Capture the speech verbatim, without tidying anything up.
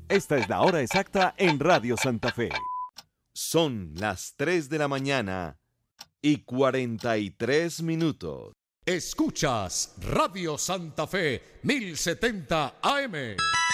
Esta es la hora exacta en Radio Santa Fe. Son las tres de la mañana y cuarenta y tres minutos. Escuchas Radio Santa Fe mil setenta A M.